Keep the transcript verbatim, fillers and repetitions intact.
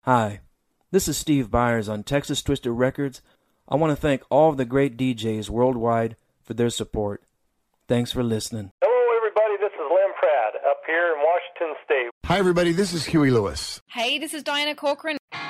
Hi, this is Steve Byers on Texas Twisted Records. I want to thank all of the great D Js worldwide for their support. Thanks for listening. Hello, everybody. This is Lynn Pratt up here in Washington State. Hi, everybody. This is Huey Lewis. Hey, this is Diana Corcoran.